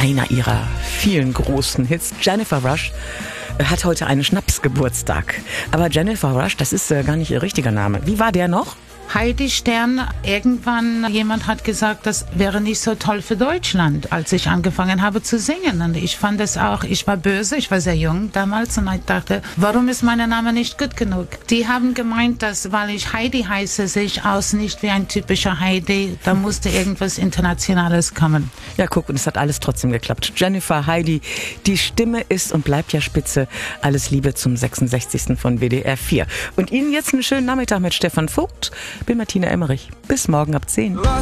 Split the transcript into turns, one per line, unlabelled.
einer ihrer vielen großen Hits. Jennifer Rush hat heute einen Schnapsgeburtstag. Aber Jennifer Rush, das ist gar nicht ihr richtiger Name. Wie war der noch?
Heidi Stern, irgendwann jemand hat gesagt, das wäre nicht so toll für Deutschland, als ich angefangen habe zu singen. Und ich fand es auch, ich war böse, ich war sehr jung damals und ich dachte, warum ist mein Name nicht gut genug? Die haben gemeint, dass, weil ich Heidi heiße, sehe ich aus nicht wie ein typischer Heidi. Da musste irgendwas Internationales kommen.
Ja, guck, und es hat alles trotzdem geklappt. Jennifer, Heidi, die Stimme ist und bleibt ja spitze. Alles Liebe zum 66. von WDR 4. Und Ihnen jetzt einen schönen Nachmittag mit Stefan Vogt. Bin Martina Emmerich. Bis morgen ab 10.